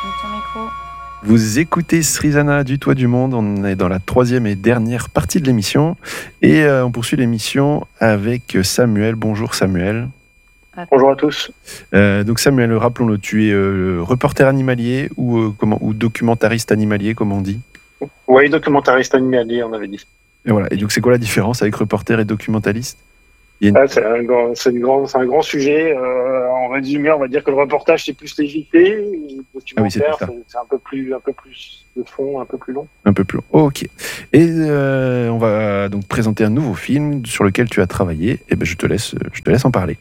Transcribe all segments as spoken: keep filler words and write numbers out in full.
ton micro. Vous écoutez Srizana du Toit du Monde, on est dans la troisième et dernière partie de l'émission et euh, on poursuit l'émission avec Samuel. Bonjour Samuel. Bonjour à tous. Euh, donc Samuel, rappelons-le, tu es euh, reporter animalier ou, euh, comment, ou documentariste animalier, comme on dit ? Oui, documentariste animalier, on avait dit. Et voilà. Et donc c'est quoi la différence avec reporter et documentaliste ? Une... ah, c'est, un grand, c'est, une grand, c'est un grand sujet. Euh, en résumé, on va dire que le reportage c'est plus légifié, le documentaire ah oui, c'est, c'est un peu plus, un peu plus de fond, un peu plus long. Un peu plus long. Oh, ok. Et euh, on va donc présenter un nouveau film sur lequel tu as travaillé. Et ben je te laisse, je te laisse en parler.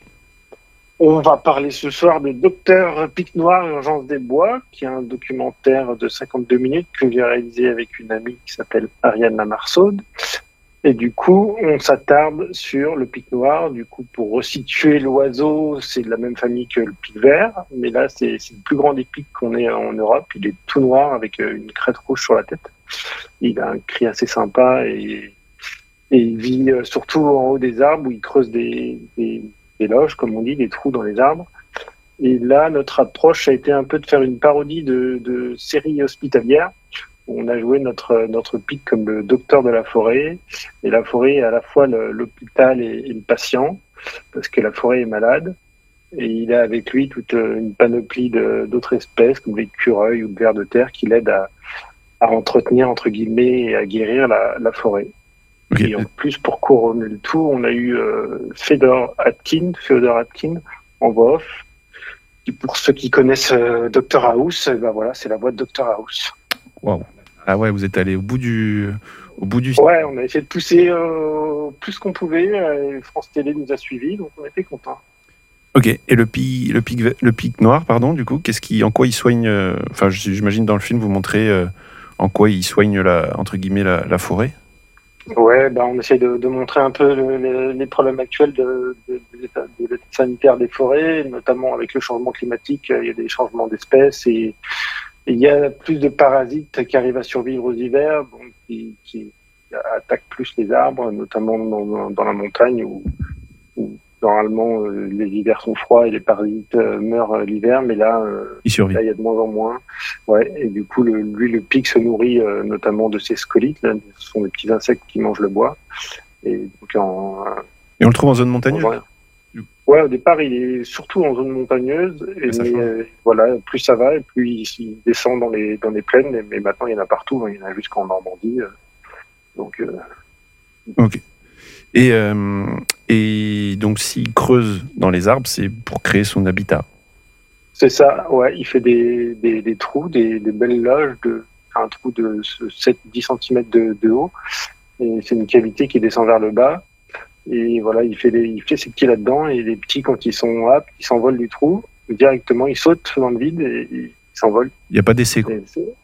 On va parler ce soir de Docteur Pic Noir, Urgence des Bois, qui est un documentaire de cinquante-deux minutes que j'ai réalisé avec une amie qui s'appelle Ariane Lamarsaude. Et du coup, on s'attarde sur le pic noir. Du coup, pour resituer l'oiseau, c'est de la même famille que le pic vert, mais là, c'est, c'est le plus grand des pics qu'on ait en Europe. Il est tout noir avec une crête rouge sur la tête. Il a un cri assez sympa et, et il vit surtout en haut des arbres où il creuse des, des, des loges, comme on dit, des trous dans les arbres. Et là, notre approche a été un peu de faire une parodie de, de séries hospitalières. On a joué notre notre pic comme le docteur de la forêt, et la forêt est à la fois le, l'hôpital et, et le patient, parce que la forêt est malade, et il a avec lui toute une panoplie de, d'autres espèces, comme l'écureuil ou le ver de terre, qui l'aident à, à entretenir, entre guillemets, et à guérir la, la forêt. Okay. Et en plus, pour couronner le tout, on a eu euh, Fedor Atkin, Fedor Atkin, en voix off. Et pour ceux qui connaissent euh, docteur House, ben voilà, c'est la voix de docteur House. Wow. Ah ouais, vous êtes allé au bout du, au bout du. Ouais, on a essayé de pousser euh, plus qu'on pouvait. Euh, France Télé nous a suivis, donc on était contents. Ok. Et le pic, le pic, le pic noir, pardon, du coup, qu'est-ce qui, en quoi il soigne euh, Enfin, j'imagine dans le film vous montrez euh, en quoi il soigne la, entre guillemets, la, la forêt. Ouais, bah on essaie de, de montrer un peu le, les, les problèmes actuels de, de, de, l'état, de l'état sanitaire des forêts, notamment avec le changement climatique. Il y a des changements d'espèces et il y a plus de parasites qui arrivent à survivre aux hivers, donc qui, qui attaquent plus les arbres, notamment dans, dans la montagne où, où normalement euh, les hivers sont froids et les parasites euh, meurent l'hiver, mais là, euh, là il y a de moins en moins. Ouais, et du coup, le, lui, le pic se nourrit euh, notamment de ces scolytes. Là, ce sont des petits insectes qui mangent le bois. Et, donc en, et on le trouve en zone montagneuse. Ouais, au départ, il est surtout en zone montagneuse, et mais, euh, voilà, plus ça va, et plus il, il descend dans les dans les plaines, mais maintenant il y en a partout, hein, il y en a jusqu'en Normandie, euh, donc. Euh... Ok. Et euh, et donc s'il creuse dans les arbres, c'est pour créer son habitat. C'est ça, ouais, il fait des des, des trous, des, des belles loges de un trou de sept à dix centimètres de, de haut, et c'est une cavité qui descend vers le bas. Et voilà, il fait, les, il fait ses petits là-dedans, et les petits, quand ils sont aptes, ils s'envolent du trou, directement, ils sautent dans le vide et, et ils s'envolent. Il n'y a pas d'essai, quoi.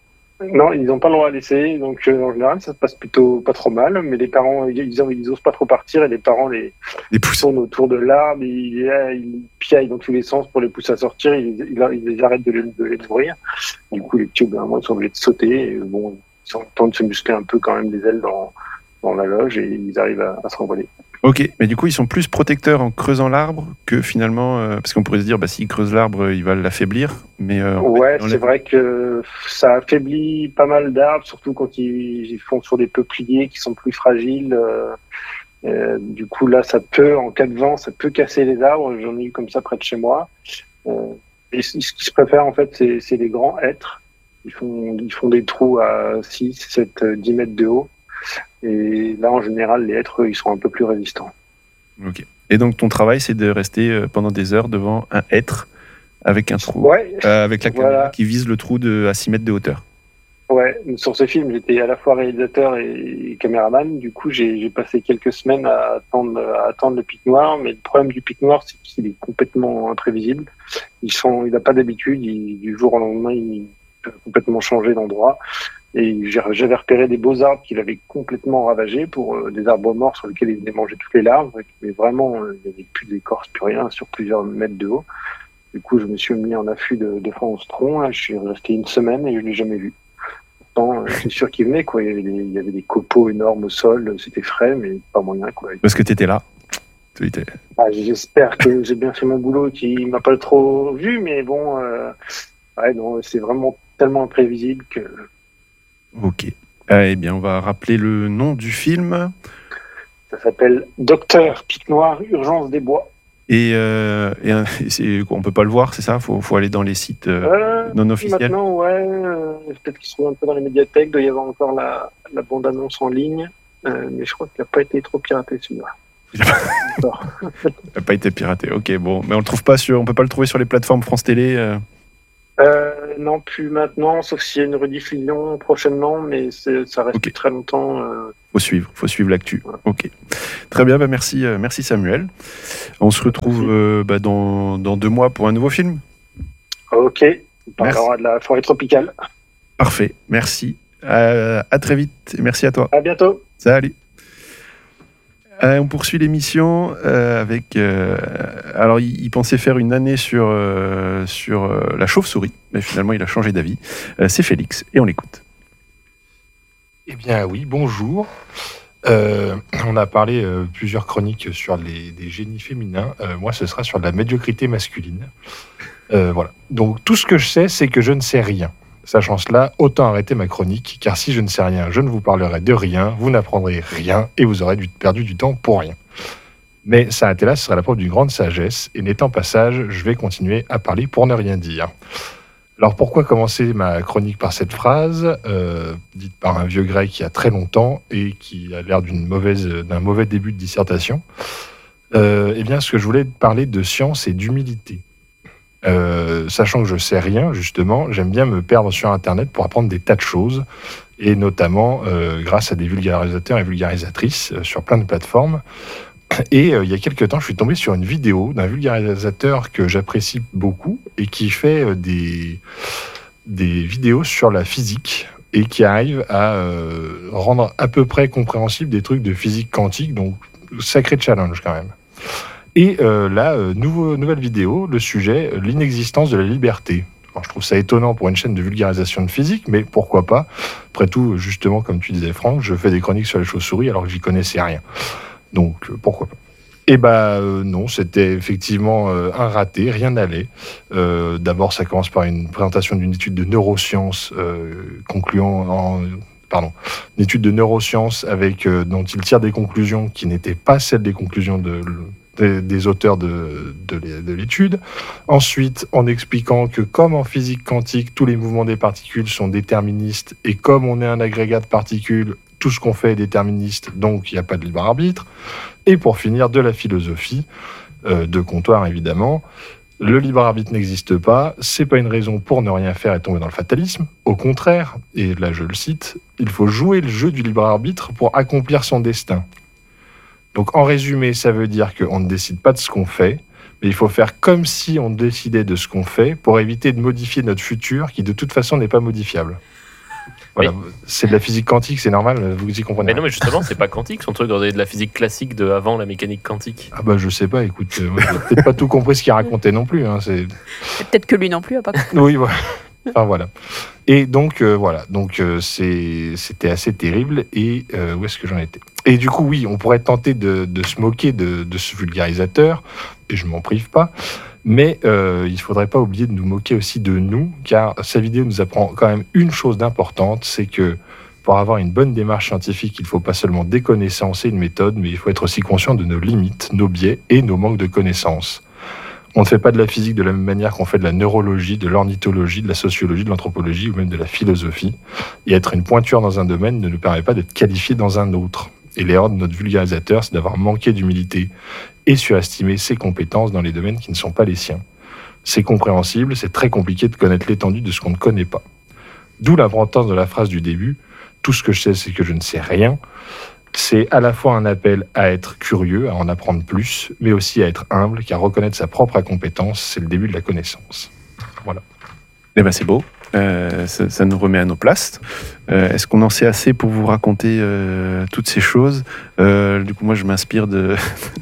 Non, ils n'ont pas le droit d'essayer, donc euh, en général, ça se passe plutôt pas trop mal, mais les parents, ils, ils osent pas trop partir, et les parents les, les tournent autour de l'arbre, ils, ils piaillent dans tous les sens pour les pousser à sortir, ils, ils, ils les arrêtent de les, de les nourrir. Du coup, les petits, au bout d'un moment, ils sont obligés de sauter, et bon, ils ont le temps de se muscler un peu quand même des ailes dans, dans la loge, et ils arrivent à, à s'envoler. Ok, mais du coup, ils sont plus protecteurs en creusant l'arbre que finalement... Euh, parce qu'on pourrait se dire, bah, s'ils creusent l'arbre, il va l'affaiblir. Mais euh, ouais, fait, c'est vrai que ça affaiblit pas mal d'arbres, surtout quand ils, ils font sur des peupliers qui sont plus fragiles. Euh, euh, du coup, là, ça peut, en cas de vent, ça peut casser les arbres. J'en ai eu comme ça près de chez moi. Euh, et ce qui se préfère, en fait, c'est, c'est les grands hêtres. Ils font, ils font des trous à six, sept, dix mètres de haut. Et là, en général, les hêtres, ils sont un peu plus résistants. Ok. Et donc, ton travail, c'est de rester pendant des heures devant un hêtre avec un trou, ouais, euh, avec la caméra voilà. qui vise le trou de, à six mètres de hauteur. Ouais, sur ce film, j'étais à la fois réalisateur et caméraman. Du coup, j'ai, j'ai passé quelques semaines à attendre, à attendre le pic noir. Mais le problème du pic noir, c'est qu'il est complètement imprévisible. Ils sont, il n'a pas d'habitude. Il, du jour au lendemain, il peut complètement changer d'endroit. Et j'avais repéré des beaux arbres qu'il avait complètement ravagés pour euh, des arbres morts sur lesquels il venait manger toutes les larves. Mais vraiment, euh, il n'y avait plus d'écorce, plus rien, sur plusieurs mètres de haut. Du coup, je me suis mis en affût de défense tronc. Là, je suis resté une semaine et je ne l'ai jamais vu. Pourtant, euh, c'est sûr qu'il venait, quoi. Il y avait des, il y avait des copeaux énormes au sol. C'était frais, mais pas moyen, quoi. Parce que tu étais là. Ah, j'espère que j'ai bien fait mon boulot, qu'il ne m'a pas trop vu, mais bon, euh, ouais, non, c'est vraiment tellement imprévisible que... Ok. Ah, eh bien, on va rappeler le nom du film. Ça s'appelle Docteur Pic Noir, Urgence des Bois. Et, euh, et, et c'est, on peut pas le voir, c'est ça? Faut, faut aller dans les sites euh, euh, non officiels. Maintenant, ouais. Euh, peut-être qu'il se trouve un peu dans les médiathèques. Il doit y avoir encore la, la bande-annonce en ligne. Euh, mais je crois qu'il n'a pas été trop piraté, celui-là. Il n'a pas été piraté. Ok, bon. Mais on le trouve pas sur, on peut pas le trouver sur les plateformes France Télé euh... Euh, non, plus maintenant, sauf s'il y a une rediffusion prochainement, mais c'est, ça reste okay. Très longtemps. Euh... Faut suivre, faut suivre l'actu. Ouais. Ok, très bien. Bah merci, euh, merci Samuel. On se retrouve euh, bah, dans, dans deux mois pour un nouveau film. Ok, on parlera de la forêt tropicale. Parfait, merci. Euh, à très vite. Et merci à toi. À bientôt. Salut. Euh, on poursuit l'émission euh, avec. Euh, alors, il, il pensait faire une année sur, euh, sur euh, la chauve-souris, mais finalement, il a changé d'avis. Euh, c'est Félix, et on l'écoute. Eh bien, oui, bonjour. Euh, on a parlé euh, plusieurs chroniques sur les, des génies féminins. Euh, moi, ce sera sur de la médiocrité masculine. Euh, voilà. Donc, tout ce que je sais, c'est que je ne sais rien. Sachant cela, autant arrêter ma chronique, car si je ne sais rien, je ne vous parlerai de rien, vous n'apprendrez rien, et vous aurez du, perdu du temps pour rien. Mais s'arrêter là, ce sera la preuve d'une grande sagesse, et n'étant pas sage, je vais continuer à parler pour ne rien dire. Alors pourquoi commencer ma chronique par cette phrase, euh, dite par un vieux grec il y a très longtemps, et qui a l'air d'une mauvaise, d'un mauvais début de dissertation? euh, Eh bien, ce que je voulais parler de science et d'humilité. Euh, sachant que je sais rien, justement, j'aime bien me perdre sur Internet pour apprendre des tas de choses, et notamment euh, grâce à des vulgarisateurs et vulgarisatrices euh, sur plein de plateformes. Et euh, il y a quelques temps, je suis tombé sur une vidéo d'un vulgarisateur que j'apprécie beaucoup et qui fait euh, des, des vidéos sur la physique et qui arrive à euh, rendre à peu près compréhensible des trucs de physique quantique, donc sacré challenge quand même. Et euh, là, euh, nouveau, nouvelle vidéo, le sujet, euh, l'inexistence de la liberté. Alors, je trouve ça étonnant pour une chaîne de vulgarisation de physique, mais pourquoi pas? Après tout, justement, comme tu disais, Franck, je fais des chroniques sur les chauves-souris alors que j'y connaissais rien. Donc, euh, pourquoi pas? Et bah euh, non, c'était effectivement euh, un raté, rien n'allait. Euh, d'abord, ça commence par une présentation d'une étude de neurosciences euh, concluant en... Pardon, une étude de neurosciences avec, euh, dont il tire des conclusions qui n'étaient pas celles des conclusions de... Des, des auteurs de, de, de l'étude. Ensuite, en expliquant que comme en physique quantique, tous les mouvements des particules sont déterministes et comme on est un agrégat de particules, tout ce qu'on fait est déterministe, donc il n'y a pas de libre arbitre. Et pour finir, de la philosophie, euh, de comptoir évidemment. Le libre arbitre n'existe pas, c'est pas une raison pour ne rien faire et tomber dans le fatalisme. Au contraire, et là je le cite, il faut jouer le jeu du libre arbitre pour accomplir son destin. Donc en résumé, ça veut dire qu'on ne décide pas de ce qu'on fait, mais il faut faire comme si on décidait de ce qu'on fait pour éviter de modifier notre futur qui de toute façon n'est pas modifiable. Voilà. Mais... c'est de la physique quantique, c'est normal, vous y comprenez. Mais non, mais justement, c'est pas quantique, son truc de la physique classique de avant la mécanique quantique. Ah bah je sais pas, écoute, euh, moi, j'ai peut-être pas tout compris ce qu'il racontait non plus. Hein, c'est... Peut-être que lui non plus a pas compris. Oui, voilà. Enfin voilà. Et donc euh, voilà, donc euh, c'est, c'était assez terrible. Et euh, où est-ce que j'en étais? Et du coup, oui, on pourrait tenter de, de se moquer de, de ce vulgarisateur, et je m'en prive pas. Mais euh, il ne faudrait pas oublier de nous moquer aussi de nous, car sa vidéo nous apprend quand même une chose d'importante, c'est que pour avoir une bonne démarche scientifique, il ne faut pas seulement des connaissances et une méthode, mais il faut être aussi conscient de nos limites, nos biais et nos manques de connaissances. On ne fait pas de la physique de la même manière qu'on fait de la neurologie, de l'ornithologie, de la sociologie, de l'anthropologie ou même de la philosophie. Et être une pointure dans un domaine ne nous permet pas d'être qualifié dans un autre. Et l'erreur de notre vulgarisateur, c'est d'avoir manqué d'humilité et surestimé ses compétences dans les domaines qui ne sont pas les siens. C'est compréhensible, c'est très compliqué de connaître l'étendue de ce qu'on ne connaît pas. D'où l'importance de la phrase du début, « Tout ce que je sais, c'est que je ne sais rien ». C'est à la fois un appel à être curieux, à en apprendre plus, mais aussi à être humble, car reconnaître sa propre incompétence, c'est le début de la connaissance. Voilà. Eh ben c'est beau. Euh, ça, ça nous remet à nos places. Euh, est-ce qu'on en sait assez pour vous raconter euh, toutes ces choses? euh, Du coup, moi, je m'inspire de,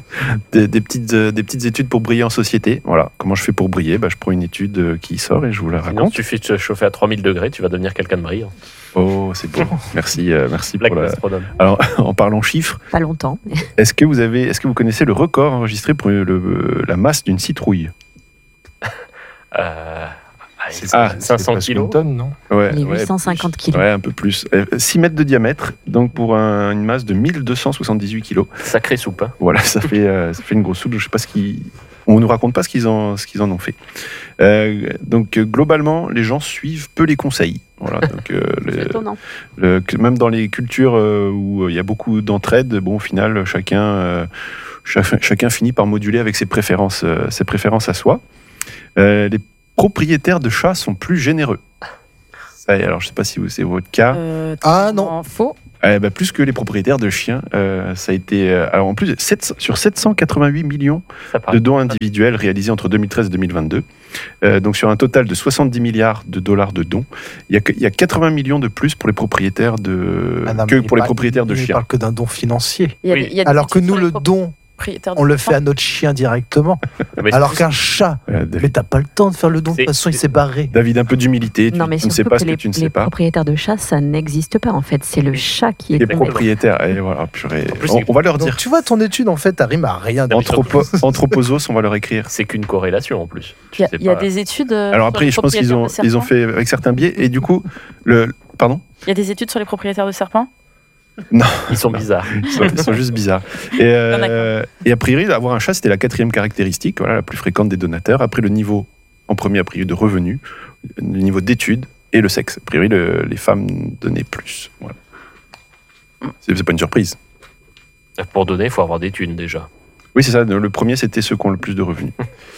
de, des, petites, euh, des petites études pour briller en société. Voilà. Comment je fais pour briller? bah, Je prends une étude qui sort et je vous la raconte. Sinon, il suffit de te chauffer à trois mille degrés, tu vas devenir quelqu'un de brillant. Oh, c'est beau. Merci, euh, merci Black pour la... Astrodome. Alors, en parlant chiffres, pas longtemps. est-ce que vous avez, est-ce que vous connaissez le record enregistré pour le, la masse d'une citrouille? euh... C'est Ah, c'est cinq cents presque kilos. une tonne, non? Ouais, Les ouais, huit cent cinquante plus. kilos. Ouais, un peu plus. Euh, six mètres de diamètre, donc pour un- une masse de mille deux cent soixante-dix-huit kilos. Sacrée soupe. Hein. Voilà, ça fait, euh, ça fait une grosse soupe. Je sais pas ce qu'ils. On nous raconte pas ce qu'ils en, ce qu'ils en ont fait. Euh, donc euh, globalement, les gens suivent peu les conseils. Voilà, donc, euh, C'est le- étonnant. le- que même dans les cultures euh, où il y a beaucoup d'entraide, bon, au final, chacun, euh, cha- chacun finit par moduler avec ses préférences, euh, ses préférences à soi. Euh, les propriétaires de chats sont plus généreux. Ça, alors, je sais pas si vous- c'est votre cas. Euh, Ah, non. non. Faux. Eh ben, plus que les propriétaires de chiens, euh, ça a été. euh, alors en plus, sept sur sept cent quatre-vingt-huit millions Ça de paraît. dons individuels réalisés entre deux mille treize et deux mille vingt-deux. Euh, donc sur un total de soixante-dix milliards de dollars de dons, il y a, que- il y a quatre-vingts millions de plus pour les propriétaires de Ah non, que mais pour il les parle- propriétaires de Il ne chiens. parle que d'un don financier. Il y a Oui. des- il y a des Alors que études nous, sur le les don, propriétaires de on le serpents. fait à notre chien directement. Mais Alors qu'un chat, Euh, David, mais t'as pas le temps de faire le don. De C'est- toute façon, il c'est- s'est barré. David, un peu d'humilité. Tu, Non, mais tu ne sais surtout pas que ce que les, tu ne les sais pas. propriétaires de chats, ça n'existe pas en fait. C'est le chat qui est. Les Exactement. propriétaires. Et voilà, purée. plus, on, c'est- on va leur Donc dire. tu vois, ton étude, en fait, t'arrives à rien. Non, mais Anthropo, anthroposos, on va leur écrire. c'est qu'une corrélation en plus. Tu Il y a, sais il y a pas. des études. euh, Alors sur après, les je pense qu'ils ont, propriétaires de ils ont serpents. fait avec certains biais. Et du coup, le. Pardon. Il y a des études sur les propriétaires de serpents. Ils sont bizarres. Ils sont, ils sont juste bizarres. Et, euh, et a priori, avoir un chat, c'était la quatrième caractéristique, voilà, la plus fréquente des donateurs. Après le niveau, en premier, a priori, de revenus, le niveau d'études et le sexe. A priori, le- les femmes donnaient plus. Voilà. C'est, c'est pas une surprise. Pour donner, il faut avoir des thunes déjà. Oui, c'est ça. Le premier, c'était ceux qui ont le plus de revenus.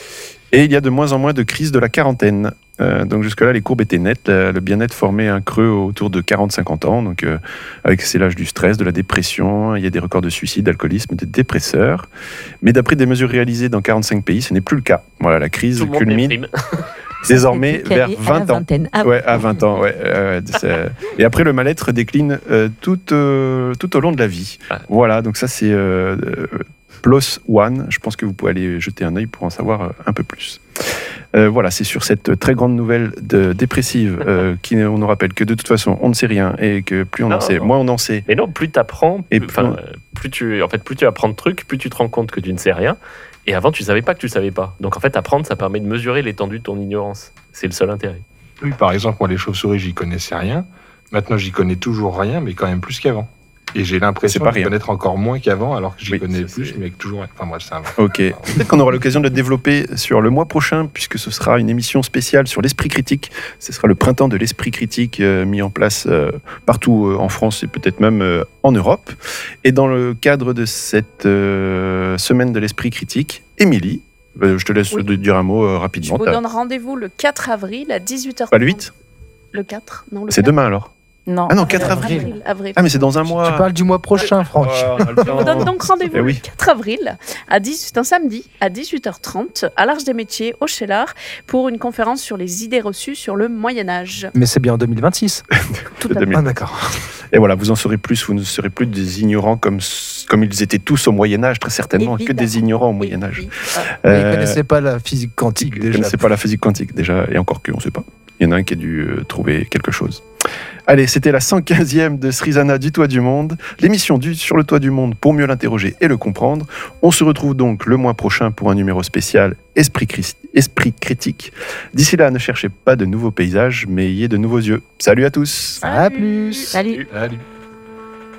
Et il y a de moins en moins de crises de la quarantaine. Euh, donc jusque-là, les courbes étaient nettes. Le, le bien-être formait un creux autour de quarante à cinquante ans. Donc euh, avec c'est l'âge du stress, de la dépression, il y a des records de suicide, d'alcoolisme, de dépresseurs. Mais d'après des mesures réalisées dans quarante-cinq pays, ce n'est plus le cas. Voilà, la crise Tout le monde culmine déprime. désormais Ça fait vers calé à la vingt ans. vingtaine. Ah, Ouais, à vingt ans, ouais. euh, c'est- et après, le mal-être décline euh, tout, euh, tout au long de la vie. Ouais. Voilà, donc ça, c'est euh, euh, Plus One. Je pense que vous pouvez aller jeter un œil pour en savoir euh, un peu plus. Euh, voilà, c'est sur cette très grande nouvelle de, dépressive euh, qui on nous rappelle que de toute façon, on ne sait rien et que plus on Non, en sait, non. moins on en sait. Mais non, plus tu apprends, Et plus, enfin, euh, plus tu, en fait, plus tu apprends de trucs, plus tu te rends compte que tu ne sais rien. Et avant, tu savais pas que tu savais pas. Donc en fait, apprendre, ça permet de mesurer l'étendue de ton ignorance. C'est le seul intérêt. Oui, par exemple, moi, les chauves-souris, j'y connaissais rien. Maintenant, j'y connais toujours rien, mais quand même plus qu'avant. Et j'ai l'impression C'est pas de rien. connaître encore moins qu'avant, alors que j'y Oui, connais ça, plus, c'est- mais que toujours. Enfin, bref, c'est un. Ok. Peut-être qu'on aura l'occasion de le développer sur le mois prochain, puisque ce sera une émission spéciale sur l'esprit critique. Ce sera le printemps de l'esprit critique euh, mis en place euh, partout euh, en France et peut-être même euh, en Europe. Et dans le cadre de cette euh, semaine de l'esprit critique, Émilie, euh, je te laisse Oui. de dire un mot euh, Je rapidement. vous T'as- donne rendez-vous le quatre avril à dix-huit heures trente. Pas le huit. Le quatre Non, le C'est quatre. demain alors. Non. Ah non, quatre Euh, avril. avril. Ah mais c'est dans un mois. Tu parles du mois prochain, Franck. Je vous donne donc rendez-vous Eh oui. le quatre avril, à dix, c'est un samedi, à dix-huit heures trente, à l'Arche des Métiers, au Cheylard, pour une conférence sur les idées reçues sur le Moyen-Âge. Mais c'est bien en deux mille vingt-six. Tout C'est à deux mille. Ah, d'accord. Et voilà, vous en saurez plus, vous ne serez plus des ignorants comme, comme ils étaient tous au Moyen-Âge, très certainement, que des Évidemment. ignorants au Oui, Moyen-Âge. oui. Ah. Ils ne Euh, connaissaient pas la physique quantique Je déjà. ne sais pas la physique quantique déjà, et encore que, on ne sait pas. Il y en a un qui a dû euh, trouver quelque chose. Allez, c'était la cent quinzième de Srizana du Toit du Monde, l'émission du sur le Toit du Monde pour mieux l'interroger et le comprendre. On se retrouve donc le mois prochain pour un numéro spécial Esprit, Christ- Esprit critique. D'ici là, ne cherchez pas de nouveaux paysages, mais ayez de nouveaux yeux. Salut à tous. À plus. Salut. Salut.